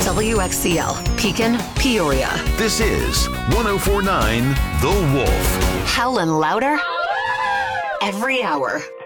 WXCL, Pekin, Peoria. This is 104.9 The Wolf. Howlin' louder every hour.